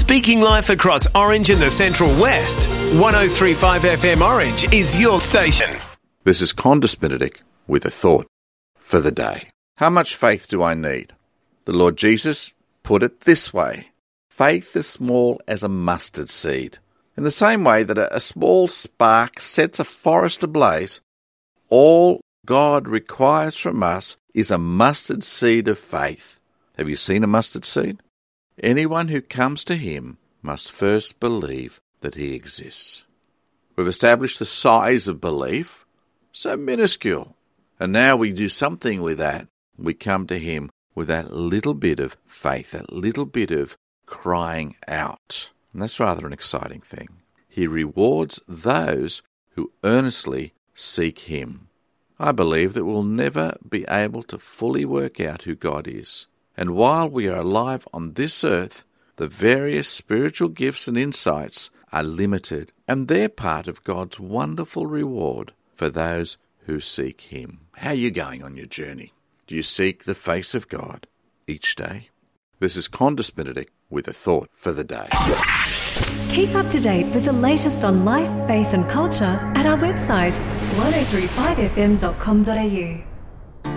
Speaking life across Orange and the Central West, 103.5 FM Orange is your station. This is Condis Benedict with a thought for the day. How much faith do I need? The Lord Jesus put it this way: faith as small as a mustard seed. In the same way that a small spark sets a forest ablaze, all God requires from us is a mustard seed of faith. Have you seen a mustard seed? Anyone who comes to him must first believe that he exists. We've established the size of belief, so minuscule. And now we do something with that. We come to him with that little bit of faith, that little bit of crying out. And that's rather an exciting thing. He rewards those who earnestly seek him. I believe that we'll never be able to fully work out who God is. And while we are alive on this earth, the various spiritual gifts and insights are limited, and they're part of God's wonderful reward for those who seek him. How are you going on your journey? Do you seek the face of God each day? This is Condis Benedict with a thought for the day. Keep up to date with the latest on life, faith and culture at our website 1035fm.com.au.